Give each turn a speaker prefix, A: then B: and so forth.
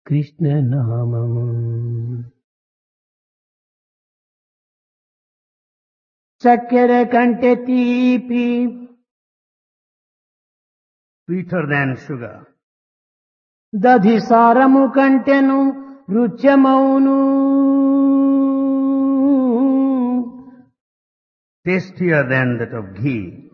A: కృష్ణ నామము. చక్కెర కంటే తీపి,
B: sweeter than sugar.
A: దధి సారము కంటెను రుచ్యమౌను.
B: Tastier than that of ghee.